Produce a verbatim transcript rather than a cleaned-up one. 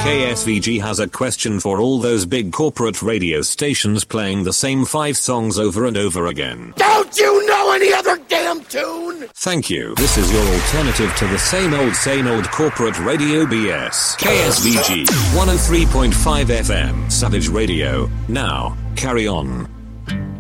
K S V G has a question for all those big corporate radio stations playing the same five songs over and over again. Don't you know any other damn tune? Thank you. This is your alternative to the same old, same old corporate radio B S. K S V G one oh three point five F M, Savage Radio. Now, carry on.